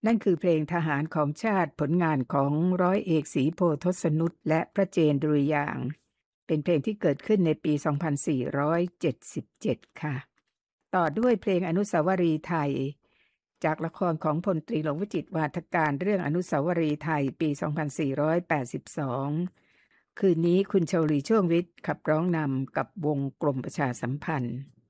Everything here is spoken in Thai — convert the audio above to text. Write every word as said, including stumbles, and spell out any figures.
นั่นคือเพลงทหารของชาติผลงานของร้อยเอกศรีโพธิ์ทศนุตและพระเจนดุริยางค์เป็นเพลงที่เกิดขึ้นในปี สองพันสี่ร้อยเจ็ดสิบเจ็ด ค่ะต่อด้วยเพลงอนุสาวรีย์ไทยจากละครของพลตรีหลวงวิจิตรวาทการเรื่องอนุสาวรีย์ไทยปี สองพันสี่ร้อยแปดสิบสอง คืนนี้คุณชวลีช่วงวิทย์ขับร้องนำกับวงกรมประชาสัมพันธ์